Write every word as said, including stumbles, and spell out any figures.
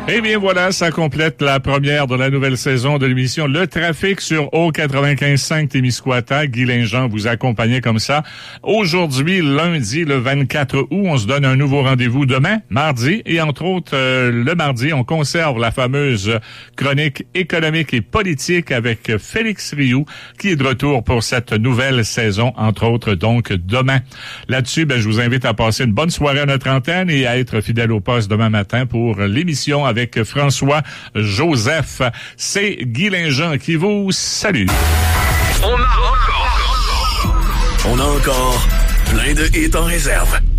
Eh bien voilà, ça complète la première de la nouvelle saison de l'émission Le Trafic sur O quatre-vingt-quinze cinq Témiscouata. Guy Linjean vous accompagnait comme ça. Aujourd'hui, lundi, le vingt-quatre août, on se donne un nouveau rendez-vous demain, mardi. Et entre autres, euh, le mardi, on conserve la fameuse chronique économique et politique avec Félix Rioux, qui est de retour pour cette nouvelle saison, entre autres, donc demain. Là-dessus, ben, je vous invite à passer une bonne soirée à notre antenne et à être fidèle au poste demain matin pour l'émission avec avec François Joseph. C'est Guy Linjean qui vous salue. On a encore, on a encore plein de hits en réserve.